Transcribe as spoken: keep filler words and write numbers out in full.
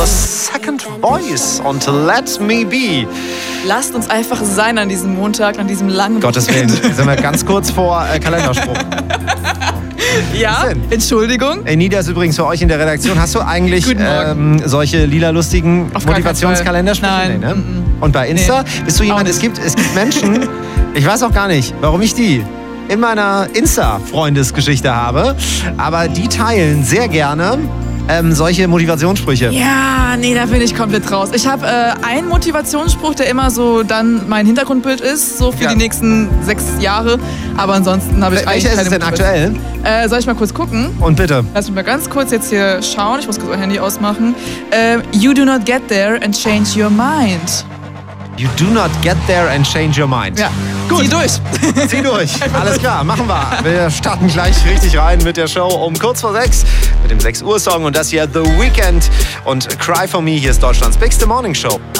The Second Voice und Let Me Be. Lasst uns einfach sein an diesem Montag, an diesem langen Gottes Willen, sind wir ganz kurz vor äh, Kalenderspruch. Ja, Entschuldigung. Ey, Nida ist übrigens für euch in der Redaktion. Hast du eigentlich ähm, solche lila lustigen Motivationskalendersprüche? Nein. Nee, ne? Und bei Insta? Nee. Bist du jemand, es gibt, es gibt Menschen, ich weiß auch gar nicht, warum ich die in meiner Insta-Freundesgeschichte habe, aber die teilen sehr gerne ähm, solche Motivationssprüche. Ja, nee, da bin ich komplett raus. Ich habe äh, einen Motivationsspruch, der immer so dann mein Hintergrundbild ist, so für ja. die nächsten sechs Jahre. Aber ansonsten habe ich eigentlich Welcher ist es denn aktuell? Äh, soll ich mal kurz gucken? Und bitte. Lass mich mal ganz kurz jetzt hier schauen. Ich muss kurz mein Handy ausmachen. Äh, you do not get there and change your mind. You do not get there and change your mind. Ja, gut. Zieh durch. Zieh durch. Alles klar, machen wir. Wir starten gleich richtig rein mit der Show um kurz vor sechs mit dem sechs Uhr Song und das hier The Weeknd und Cry For Me. Hier ist Deutschlands Bigste Morning Show.